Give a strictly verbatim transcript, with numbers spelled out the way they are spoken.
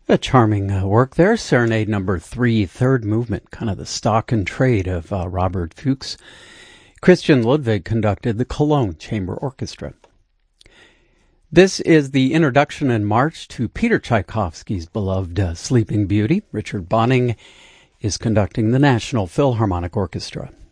A charming uh, work there, Serenade Number Three, third movement, kind of the stock and trade of uh, Robert Fuchs. Christian Ludwig conducted the Cologne Chamber Orchestra. This is the introduction and march to Peter Tchaikovsky's beloved uh, Sleeping Beauty. Richard Bonning is conducting the National Philharmonic Orchestra.